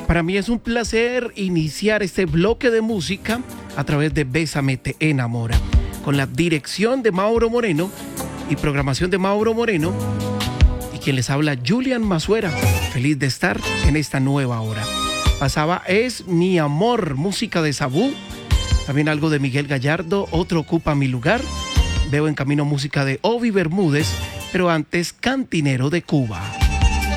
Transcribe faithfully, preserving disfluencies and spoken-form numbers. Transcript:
Para mí es un placer iniciar este bloque de música a través de Bésame te enamora, con la dirección de Mauro Moreno y programación de Mauro Moreno, y quien les habla, Julian Mazuera. Feliz de estar en esta nueva hora. Pasaba Es mi amor, música de Sabú, también algo de Miguel Gallardo, Otro ocupa mi lugar. Veo en camino música de Ovi Bermúdez, pero antes Cantinero de Cuba.